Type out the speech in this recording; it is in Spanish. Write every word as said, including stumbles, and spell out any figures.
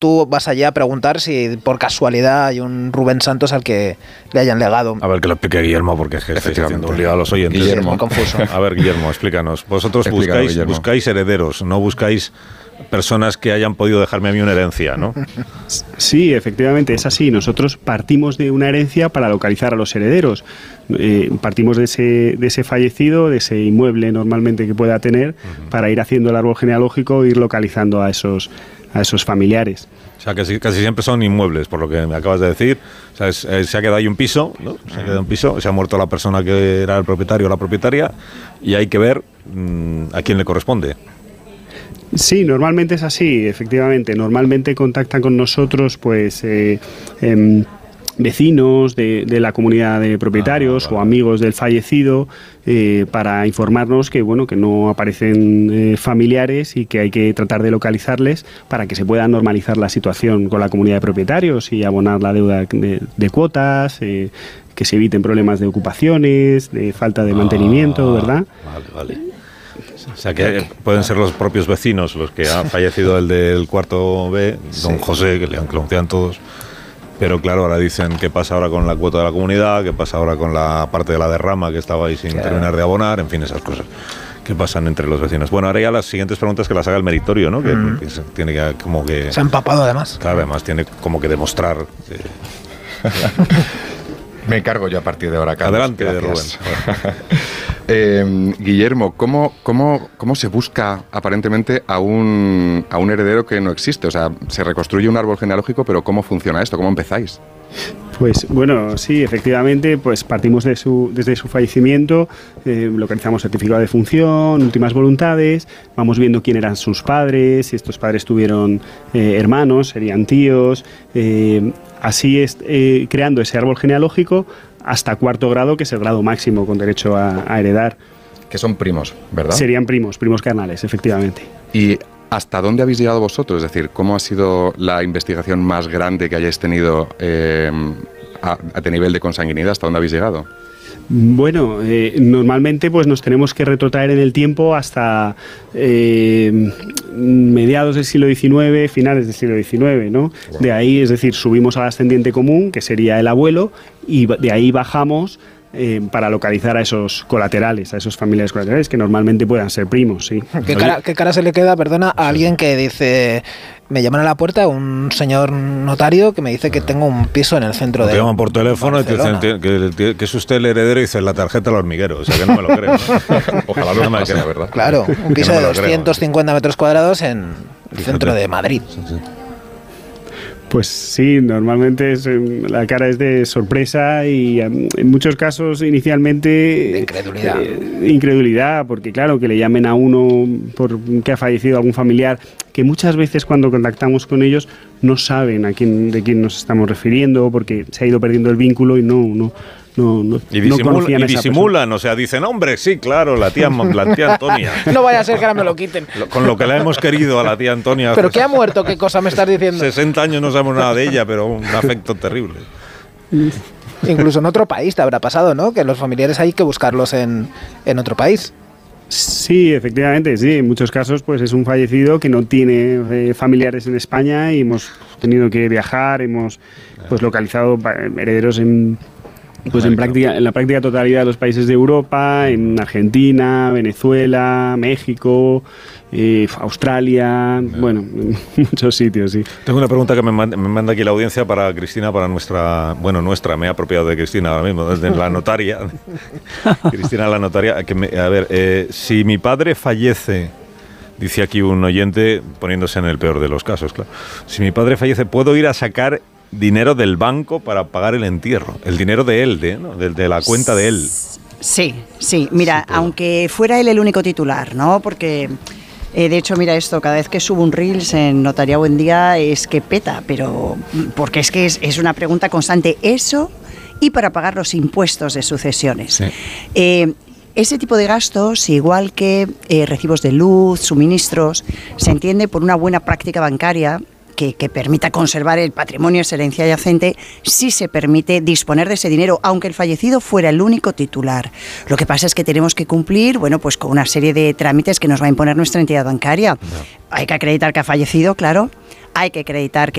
tú vas allá a preguntar si por casualidad hay un Rubén Santos al que le hayan legado. A ver, que lo explique Guillermo, porque es que estáis haciendo un lío a los oyentes. Guillermo. Sí, es muy confuso. A ver, Guillermo, explícanos. Vosotros Explícalo, buscáis, buscáis herederos, no buscáis personas que hayan podido dejarme a mí una herencia, ¿no? Sí, efectivamente, es así. Nosotros partimos de una herencia para localizar a los herederos. Eh, partimos de ese, de ese fallecido, de ese inmueble normalmente que pueda tener, uh-huh. para ir haciendo el árbol genealógico e ir localizando a esos, a esos familiares. O sea, que casi siempre son inmuebles, por lo que me acabas de decir. O sea, es, eh, se ha quedado ahí un piso, ¿no? Se ha quedado un piso, se ha muerto la persona que era el propietario o la propietaria, y hay que ver mmm, a quién le corresponde. Sí, normalmente es así, efectivamente. Normalmente contactan con nosotros, pues, eh, eh, vecinos de, de la comunidad de propietarios ah, vale. o amigos del fallecido, eh, para informarnos que, bueno, que no aparecen eh, familiares y que hay que tratar de localizarles para que se pueda normalizar la situación con la comunidad de propietarios y abonar la deuda de, de cuotas, eh, que se eviten problemas de ocupaciones, de falta de ah, mantenimiento, ¿verdad? Vale, vale. O sea, que pueden ser los propios vecinos los que ha fallecido el del cuarto B, don sí. José, que le conocían todos. Pero claro, ahora dicen qué pasa ahora con la cuota de la comunidad, qué pasa ahora con la parte de la derrama que estaba ahí sin claro. terminar de abonar, en fin, esas cosas que pasan entre los vecinos. Bueno, ahora ya las siguientes preguntas que las haga el meritorio, ¿no? Que, mm. que se, tiene que como que... Se ha empapado además. Claro, además tiene como que demostrar... Eh, Me encargo yo a partir de ahora, Carlos. Adelante, gracias. Rubén. eh, Guillermo, ¿cómo, cómo, ¿cómo se busca aparentemente a un, a un heredero que no existe? O sea, se reconstruye un árbol genealógico, pero ¿cómo funciona esto? ¿Cómo empezáis? Pues bueno, sí, efectivamente, pues partimos de su, desde su fallecimiento, eh, localizamos certificado de defunción, últimas voluntades, vamos viendo quién eran sus padres, si estos padres tuvieron eh, hermanos, serían tíos, eh, así es, eh, creando ese árbol genealógico hasta cuarto grado, que es el grado máximo con derecho a, a heredar. Que son primos, ¿verdad? Serían primos, primos carnales, efectivamente. Y ¿hasta dónde habéis llegado vosotros? Es decir, ¿cómo ha sido la investigación más grande que hayáis tenido eh, a, a nivel de consanguinidad? ¿Hasta dónde habéis llegado? Bueno, eh, normalmente pues nos tenemos que retrotraer en el tiempo hasta eh, mediados del siglo diecinueve, finales del siglo diecinueve, ¿no? Wow. De ahí, es decir, subimos al ascendiente común, que sería el abuelo, y de ahí bajamos Eh, para localizar a esos colaterales, a esos familiares colaterales que normalmente puedan ser primos, sí. ¿Qué cara, qué cara se le queda, perdona, a alguien que dice, me llaman a la puerta, un señor notario que me dice que tengo un piso en el centro de... Te llaman por teléfono Barcelona. Y te dicen que, que es usted el heredero y dice la tarjeta al hormiguero, o sea que no me lo creo, ¿no? Ojalá no me lo crea, ¿verdad? Claro, un piso no de doscientos cincuenta metros cuadrados en el Fíjate. centro de Madrid. Sí, sí. Pues sí, normalmente es, la cara es de sorpresa y en muchos casos inicialmente... De incredulidad. Eh, incredulidad, porque claro, que le llamen a uno por que ha fallecido algún familiar, que muchas veces cuando contactamos con ellos no saben a quién, de quién nos estamos refiriendo, porque se ha ido perdiendo el vínculo y no... no No, no, y, disimula, no y disimulan, o sea, dicen, hombre, sí, claro, la tía, la tía Antonia. No vaya a ser que ahora me lo quiten. Con lo que le hemos querido a la tía Antonia. ¿Pero qué ha muerto? ¿Qué cosa me estás diciendo? sesenta años no sabemos nada de ella, pero un afecto terrible. Incluso en otro país te habrá pasado, ¿no? Que los familiares hay que buscarlos en, en otro país. Sí, efectivamente, sí. En muchos casos pues es un fallecido que no tiene eh, familiares en España y hemos tenido que viajar, hemos pues localizado herederos en... Pues en, práctica, en la práctica totalidad de los países de Europa, en Argentina, Venezuela, México, eh, Australia, yeah. bueno, en muchos sitios, sí. Tengo una pregunta que me manda, me manda aquí la audiencia para Cristina, para nuestra, bueno, nuestra, me he apropiado de Cristina ahora mismo, desde la notaria, Cristina la notaria, que me, a ver, eh, si mi padre fallece, dice aquí un oyente, poniéndose en el peor de los casos, claro, si mi padre fallece, ¿puedo ir a sacar dinero del banco para pagar el entierro? El dinero de él, de, ¿no? de, de la cuenta de él. Sí, sí. Mira, sí, aunque fuera él el único titular, ¿no? Porque, eh, de hecho, mira esto, cada vez que subo un Reels en Notaría Buen Día es que peta, pero porque es que es, es una pregunta constante. Eso y para pagar los impuestos de sucesiones. Sí. Eh, Ese tipo de gastos, igual que eh, recibos de luz, suministros, se entiende por una buena práctica bancaria Que, que permita conservar el patrimonio, esa herencia adyacente, si se permite disponer de ese dinero, aunque el fallecido fuera el único titular. Lo que pasa es que tenemos que cumplir, bueno, pues con una serie de trámites que nos va a imponer nuestra entidad bancaria. No. Hay que acreditar que ha fallecido, claro, hay que acreditar que